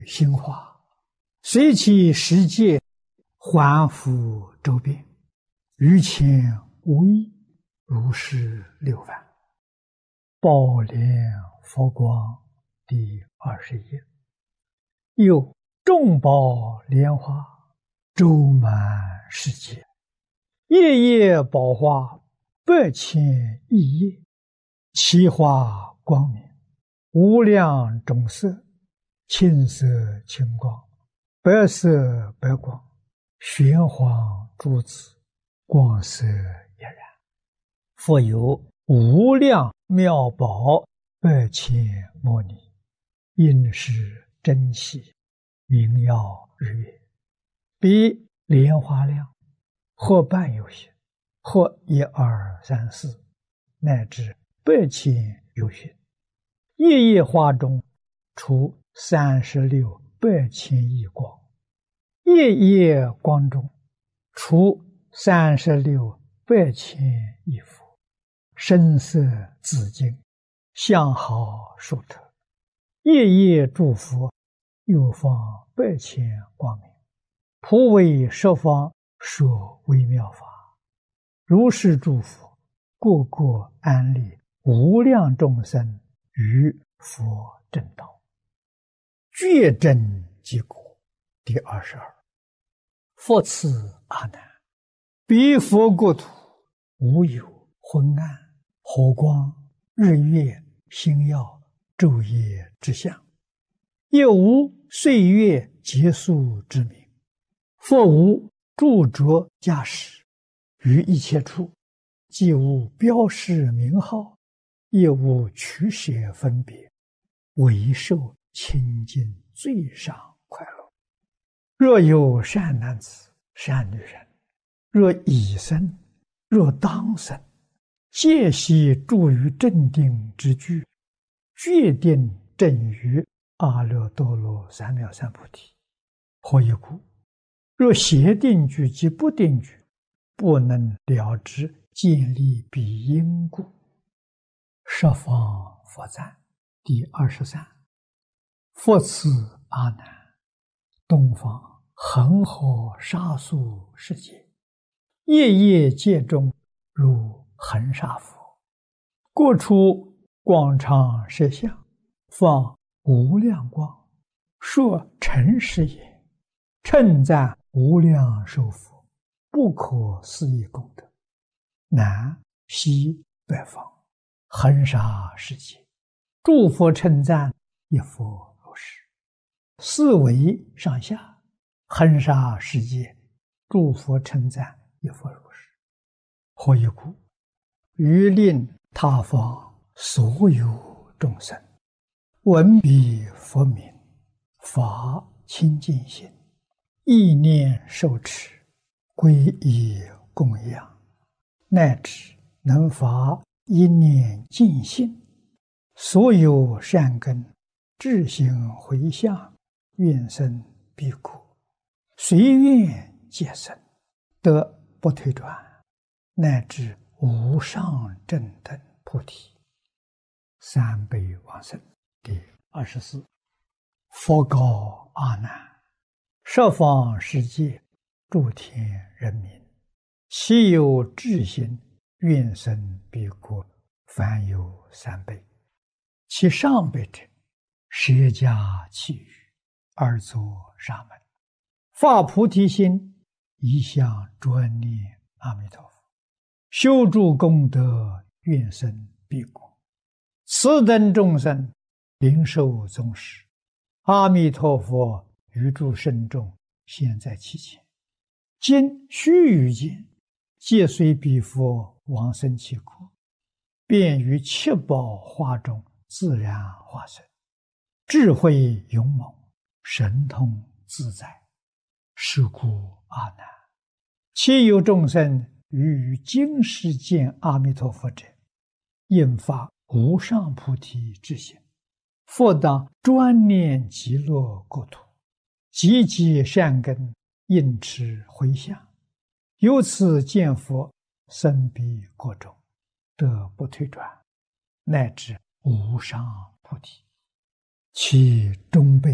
兴化，随其世界还复周遍，于前无异，如是六番。宝莲佛光第20页。有众宝莲花周满世界，夜夜宝花8,000亿叶，其花光明，无量种色，青色青光，白色白光，玄黄珠子，光色俨然。复有无量妙宝8,000摩尼，应是珍稀，明耀日月，比莲花量，或半有形，或1、2、3、4，乃至8,000有形。夜夜花中出36 8,000亿光，夜夜光中出36 8,000亿佛，声色紫金，相好殊特，夜夜诸佛又放8,000光明，普为十方说微妙法。如是诸佛个个安立无量众生于佛正道，觉真即果。第22。复次阿难，彼佛国土无有昏暗、火光、日月、星耀、昼夜之相，也无岁月结束之名，复无著着驾驶，于一切处既无标示名号，也无取舍分别，唯受清净最上快乐。若有善男子、善女人，若已生，若当生，皆悉住于正定之具，决定正于阿耨多罗三藐三菩提。何以故？若邪定具及不定具，不能了知建立彼因故。十方佛赞第23。复次阿难，东方恒河沙数世界，夜夜界中如恒沙佛，各处广长舌相，放无量光，说诚实也，称赞无量寿佛，不可思议功德。南西北方恒沙世界，诸佛称赞，一佛如是。四维上下恒沙世界，诸佛称赞，一佛如是。何以故？于令他方所有众生闻彼佛名，发清净心，意念受持，皈依供养，乃至能发一念净心，所有善根智行回向，愿生必果，随愿皆生，得不退转，乃至无上正等菩提。三辈往生第24。佛告阿难，十方世界诸天人民，其有智行，愿生彼国，凡有3辈。其上辈者，舍家弃语，而作沙门，发菩提心，一向专念阿弥陀佛，修诸功德，愿生彼国。此等众生灵受宗师，阿弥陀佛于诸圣众现在其前，今须臾间，皆随彼佛往生其国，便于七宝花中自然化身，智慧勇猛，神通自在。是故阿难，其有众生于今世见阿弥陀佛者，应发无上菩提之心，复当专念极乐国土，积极善根，应持回向，由此见佛，生彼国中，得不退转，乃至无上菩提。其中辈